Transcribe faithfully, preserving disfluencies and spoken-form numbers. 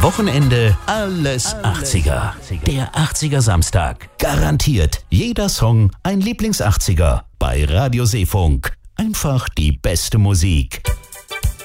Am Wochenende alles achtziger. Der achtziger Samstag. Garantiert jeder Song ein Lieblings-achtziger. Bei Radio Seefunk. Einfach die beste Musik.